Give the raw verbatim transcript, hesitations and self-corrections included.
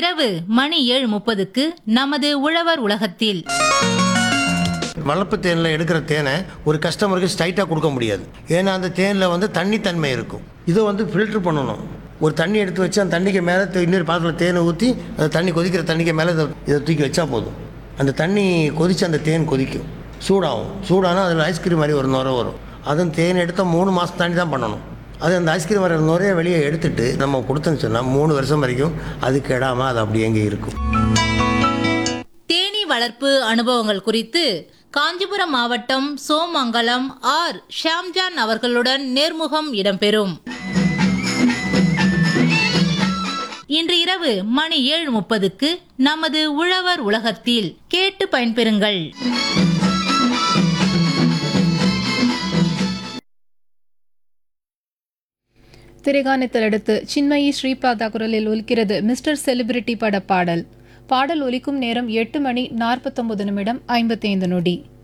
இரவு மணி ஏழு முப்பதுக்கு நமது உழவர் உலகத்தில் வளர்ப்பு தேனில் எடுக்கிற தேனை ஒரு கஸ்டமருக்கு ஸ்ட்ரைட்டாக கொடுக்க முடியாது. ஏன்னா அந்த தேனில் வந்து தண்ணித்தன்மை இருக்கும். இதை வந்து ஃபில்ட்ரு பண்ணணும். ஒரு தண்ணி எடுத்து வச்சு அந்த தண்ணிக்கு மேலே இன்னொரு பாத்திரத்தில் தேனை ஊற்றி அந்த தண்ணி கொதிக்கிற தண்ணிக்கு மேலே இதை இதை தூக்கி வச்சா போதும். அந்த தண்ணி கொதித்து அந்த தேன் கொதிக்கும், சூடாகும். சூடானால் அதில் ஐஸ்கிரீம் மாதிரி ஒரு நுரை வரும். அதுவும் தேன் எடுத்த மூணு மாதம் தாண்டி தான் பண்ணணும். அது அந்த ஐஸ்கிரீம் வர நுரையை வெளியே எடுத்துட்டு நம்ம கொடுத்தோன்னு சொன்னால் மூணு வருஷம் வரைக்கும் அது கெடாமல் அது அப்படி எங்கே இருக்கும். தேனீ வளர்ப்பு அனுபவங்கள் குறித்து காஞ்சிபுரம் மாவட்டம் சோமங்கலம் ஆர் ஷாம்ஜான் அவர்களுடன் நேர்முகம் இடம்பெறும். இன்று இரவு மணி ஏழு முப்பதுக்கு நமது உழவர் உலகத்தில் கேட்டு பயன்பெறுங்கள். திரைகானத்தில் அடுத்து சின்மயி ஸ்ரீபாதா குரலில் ஒலிக்கிறது மிஸ்டர் செலிபிரிட்டி பட பாடல். பாடல் ஒலிக்கும் நேரம் எட்டு மணி நாற்பத்தொன்பது நிமிடம் ஐம்பத்தி ஐந்து நொடி.